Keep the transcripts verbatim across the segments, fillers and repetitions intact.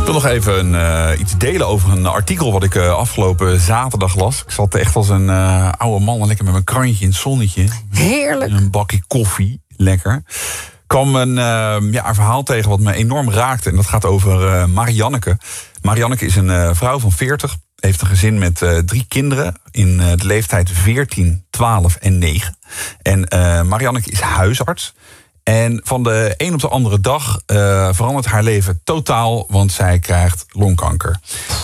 Ik wil nog even een, uh, iets delen over een artikel wat ik uh, afgelopen zaterdag las. Ik zat echt als een uh, oude man lekker met mijn krantje in het zonnetje. Heerlijk. Een bakje koffie, lekker. Ik kwam een, uh, ja, een verhaal tegen wat me enorm raakte. En dat gaat over uh, Marianneke. Marianneke is een uh, vrouw van veertig. Heeft een gezin met uh, drie kinderen in uh, de leeftijd veertien, twaalf en negen. En uh, Marianneke is huisarts. En van de een op de andere dag uh, verandert haar leven totaal, want zij krijgt longkanker.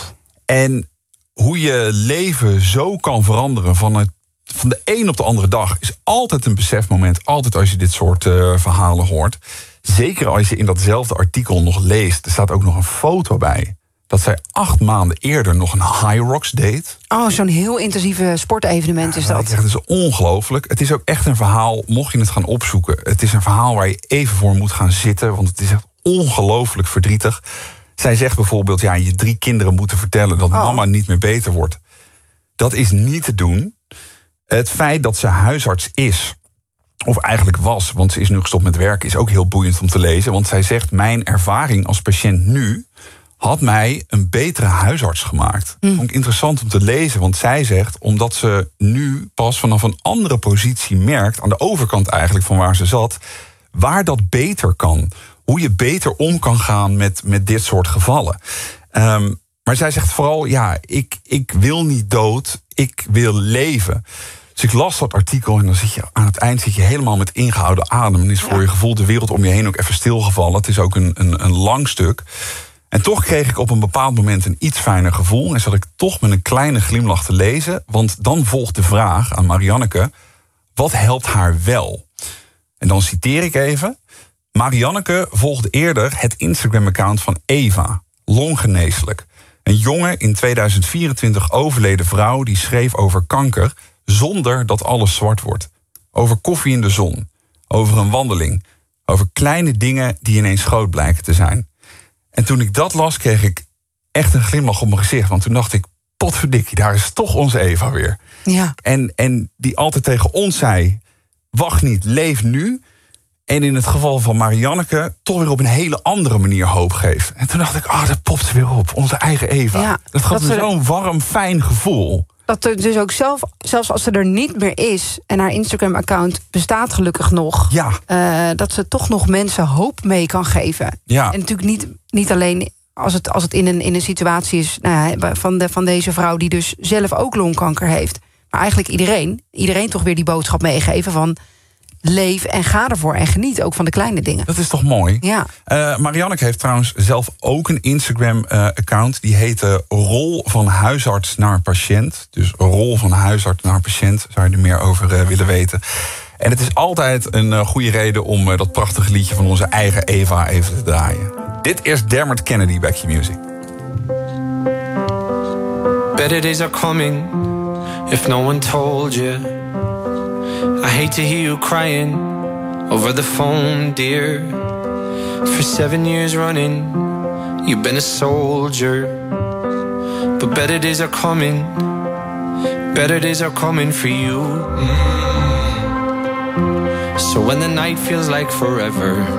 En hoe je leven zo kan veranderen van, het, van de een op de andere dag is altijd een besefmoment. Altijd als je dit soort uh, verhalen hoort. Zeker als je in datzelfde artikel nog leest. Er staat ook nog een foto bij. Dat zij acht maanden eerder nog een High Rocks deed. Oh, zo'n heel intensieve sportevenement is dat. Ja, het is ongelooflijk. Het is ook echt een verhaal, mocht je het gaan opzoeken. Het is een verhaal waar je even voor moet gaan zitten. Want het is echt ongelooflijk verdrietig. Zij zegt bijvoorbeeld, ja, je drie kinderen moeten vertellen dat oh. mama niet meer beter wordt. Dat is niet te doen. Het feit dat ze huisarts is, of eigenlijk was, want ze is nu gestopt met werken, is ook heel boeiend om te lezen. Want zij zegt, mijn ervaring als patiënt nu had mij een betere huisarts gemaakt. Mm. Vond ik interessant om te lezen, want zij zegt, omdat ze nu pas vanaf een andere positie merkt, aan de overkant eigenlijk van waar ze zat, waar dat beter kan. Hoe je beter om kan gaan met, met dit soort gevallen. Um, maar zij zegt vooral, ja, ik, ik wil niet dood, ik wil leven. Dus ik las dat artikel en dan zit je aan het eind zit je helemaal met ingehouden adem. En is voor ja. je gevoel de wereld om je heen ook even stilgevallen. Het is ook een, een, een lang stuk. En toch kreeg ik op een bepaald moment een iets fijner gevoel. En zat ik toch met een kleine glimlach te lezen. Want dan volgt de vraag aan Marianneke, wat helpt haar wel? En dan citeer ik even. Marianneke volgde eerder het Instagram-account van Eva, longgeneeslijk. Een jonge, in tweeduizend vierentwintig overleden vrouw die schreef over kanker zonder dat alles zwart wordt. Over koffie in de zon, over een wandeling, over kleine dingen die ineens groot blijken te zijn. En toen ik dat las, kreeg ik echt een glimlach op mijn gezicht. Want toen dacht ik, potverdikkie, daar is toch onze Eva weer. Ja. En, en die altijd tegen ons zei, wacht niet, leef nu. En in het geval van Marianneke toch weer op een hele andere manier hoop geeft. En toen dacht ik, ah, oh, dat popt weer op, onze eigen Eva. Ja, dat gaf me zo'n warm, fijn gevoel. Dat er dus ook zelf, zelfs als ze er niet meer is en haar Instagram-account bestaat gelukkig nog, ja. uh, dat ze toch nog mensen hoop mee kan geven. Ja. En natuurlijk niet, niet alleen als het, als het in, een, in een situatie is nou ja, van, de, van deze vrouw die dus zelf ook longkanker heeft. Maar eigenlijk iedereen, iedereen toch weer die boodschap meegeven van leef en ga ervoor en geniet ook van de kleine dingen. Dat is toch mooi? Ja. Uh, Marianneke heeft trouwens zelf ook een Instagram-account. Uh, die heette Rol van huisarts naar patiënt. Dus Rol van huisarts naar patiënt. Zou je er meer over uh, willen weten. En het is altijd een uh, goede reden om uh, dat prachtige liedje van onze eigen Eva even te draaien. Dit is Dermot Kennedy, Back Your Music. Better days are coming if no one told you. I hate to hear you crying over the phone, dear. For seven years running, you've been a soldier. But better days are coming, better days are coming for you. So when the night feels like forever